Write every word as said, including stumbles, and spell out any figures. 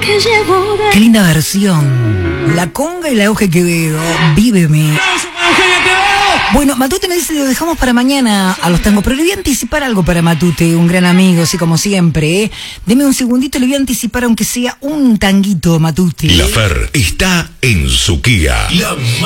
que llevo de... Qué linda versión. La conga y la Euge Quevedo. Víveme. Bueno, Matute me dice, lo dejamos para mañana a los tangos, pero le voy a anticipar algo para Matute, un gran amigo, así como siempre, ¿eh? Deme un segundito, le voy a anticipar aunque sea un tanguito, Matute. La Fer está en su Kia. La